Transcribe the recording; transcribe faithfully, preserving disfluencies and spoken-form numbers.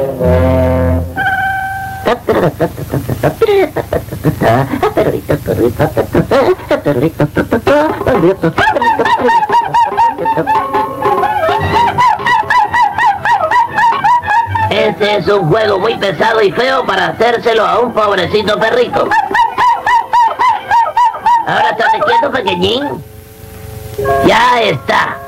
Este es un juego muy pesado y feo para hacérselo a un pobrecito perrito. Ahora estate quieto, pequeñín. Ya está.